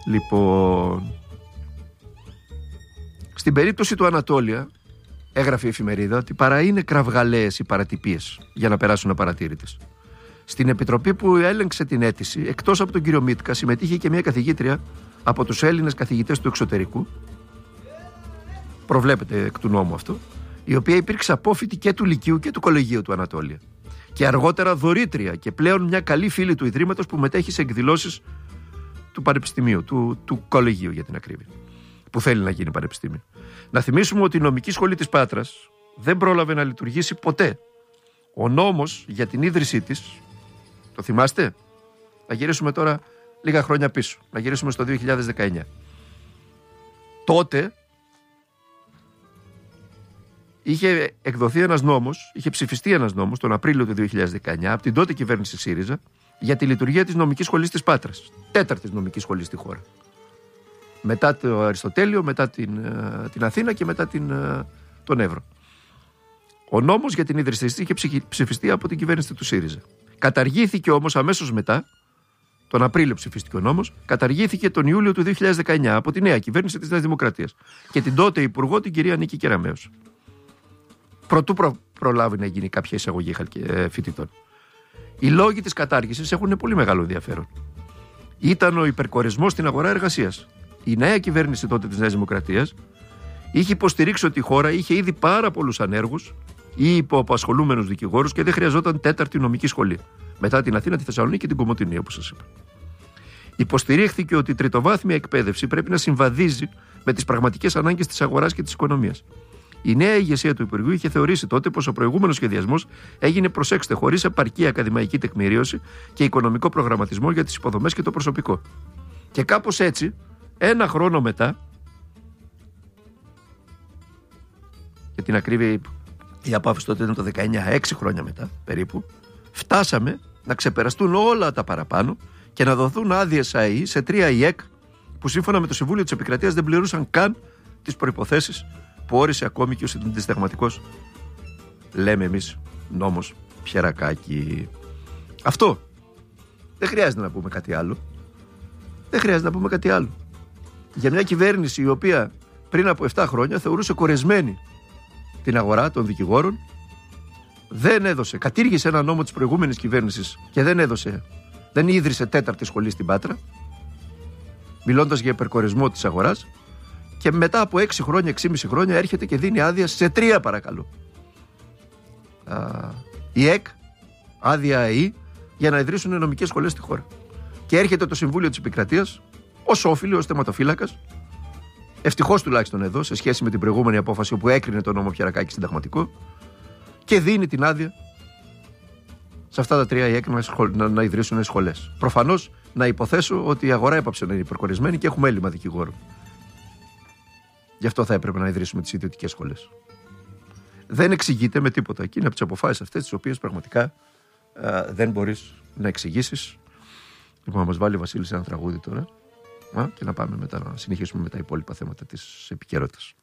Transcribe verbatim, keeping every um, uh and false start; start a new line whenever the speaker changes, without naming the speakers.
Λοιπόν, στην περίπτωση του Ανατόλια, έγραφε η εφημερίδα ότι παρά είναι κραυγαλαίες οι παρατυπίες για να περάσουν απαρατήρητες. Στην επιτροπή που έλεγξε την αίτηση, εκτός από τον κύριο Μίτκα, συμμετείχε και μια καθηγήτρια από τους Έλληνες καθηγητές του εξωτερικού. Προβλέπεται εκ του νόμου αυτό, η οποία υπήρξε απόφοιτη και του Λυκείου και του Κολεγίου του Ανατόλια. Και αργότερα δωρήτρια και πλέον μια καλή φίλη του Ιδρύματος που μετέχει σε εκδηλώσεις του Πανεπιστημίου, του, του Κολεγίου για την ακρίβεια, που θέλει να γίνει πανεπιστήμιο. Να θυμίσουμε ότι η νομική σχολή της Πάτρας δεν πρόλαβε να λειτουργήσει ποτέ. Ο νόμος για την ίδρυσή της, το θυμάστε? Να γυρίσουμε τώρα λίγα χρόνια πίσω, να γυρίσουμε στο δύο χιλιάδες δεκαεννιά. Τότε είχε εκδοθεί ένας νόμος, είχε ψηφιστεί ένας νόμος τον Απρίλιο του δύο χιλιάδες δεκαεννιά από την τότε κυβέρνηση ΣΥΡΙΖΑ για τη λειτουργία της νομικής σχολής της Πάτρας. Τέταρτης νομικής σχολής στη χώρα. Μετά το Αριστοτέλειο, μετά την, την Αθήνα και μετά την, τον Εύρο. Ο νόμος για την ίδρυση της είχε ψηφιστεί από την κυβέρνηση του ΣΥΡΙΖΑ. Καταργήθηκε όμως αμέσως μετά, τον Απρίλιο ψηφίστηκε ο νόμος, καταργήθηκε τον Ιούλιο του δύο χιλιάδες δεκαεννιά από τη νέα κυβέρνηση της Νέας Δημοκρατίας και την τότε υπουργό, την κυρία Νίκη Κεραμέως. Προτού προ, προλάβει να γίνει κάποια εισαγωγή φοιτητών. Οι λόγοι της κατάργησης έχουν πολύ μεγάλο ενδιαφέρον. Ήταν ο υπερκορισμός στην αγορά εργασίας. Η νέα κυβέρνηση τότε της Νέας Δημοκρατίας είχε υποστηρίξει ότι η χώρα είχε ήδη πάρα πολλούς ανέργους ή υποαπασχολούμενους δικηγόρους και δεν χρειαζόταν τέταρτη νομική σχολή. Μετά την Αθήνα, τη Θεσσαλονίκη και την Κομοτηνή, όπως σας είπα. Υποστηρίχθηκε ότι η τριτοβάθμια εκπαίδευση πρέπει να συμβαδίζει με τις πραγματικές ανάγκες της αγοράς και της οικονομίας. Η νέα ηγεσία του Υπουργείου είχε θεωρήσει τότε πως ο προηγούμενος σχεδιασμός έγινε, προσέξτε, χωρίς επαρκή ακαδημαϊκή τεκμηρίωση και οικονομικό προγραμματισμό για τις υποδομές και το προσωπικό. Και κάπως έτσι, ένα χρόνο μετά, για την ακρίβεια, η απόφαση τότε ήταν το δεκαεννιά, έξι χρόνια μετά περίπου, φτάσαμε να ξεπεραστούν όλα τα παραπάνω και να δοθούν άδειες ΑΕΗ σε τρία ΙΕΚ που σύμφωνα με το Συμβούλιο της Επικρατείας δεν πληρούσαν καν τις προϋποθέσεις που όρισε ακόμη και ο συνταγματικός, λέμε εμείς, νόμος Πιερακάκη. Αυτό. Δεν χρειάζεται να πούμε κάτι άλλο. Δεν χρειάζεται να πούμε κάτι άλλο. Για μια κυβέρνηση η οποία πριν από επτά χρόνια θεωρούσε κορεσμένη την αγορά των δικηγόρων, δεν έδωσε, κατήργησε ένα νόμο της προηγούμενης κυβέρνησης και δεν έδωσε, δεν ίδρυσε τέταρτη σχολή στην Πάτρα, μιλώντας για υπερκορισμό της αγοράς, και μετά από έξι χρόνια, έξι και μισό χρόνια έρχεται και δίνει άδεια σε τρία, παρακαλώ. Η ΕΚ, άδεια ΑΕΗ, για να ιδρύσουν νομικές σχολές στη χώρα. Και έρχεται το Συμβούλιο της Επικρατείας ως όφιλη, ως θεματοφύλακας, ευτυχώς τουλάχιστον εδώ, σε σχέση με την προηγούμενη απόφαση όπου έκρινε το νόμο Πιερακάκη συνταγματικό, και δίνει την άδεια σε αυτά τα τρία ΙΕΚ να, να ιδρύσουν σχολές. Προφανώς να υποθέσω ότι η αγορά έπαψε να είναι υπερκορισμένη και έχουμε έλλειμμα δικηγόρων. Γι' αυτό θα έπρεπε να ιδρύσουμε τις ιδιωτικές σχολές. Δεν εξηγείται με τίποτα. Και είναι από τις αποφάσεις αυτές τις οποίες πραγματικά α, δεν μπορείς να εξηγήσεις. Λοιπόν, να μας βάλει ο Βασίλης ένα τραγούδι τώρα, α, και να πάμε μετά να συνεχίσουμε με τα υπόλοιπα θέματα της επικαιρότητας.